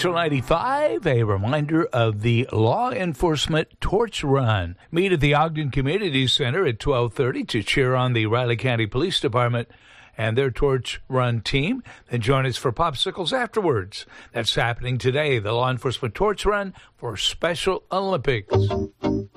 Essential 95, a reminder of the Law Enforcement Torch Run. Meet at the Ogden Community Center at 12:30 to cheer on the Riley County Police Department and their Torch Run team. Then join us for popsicles afterwards. That's happening today, the Law Enforcement Torch Run for Special Olympics.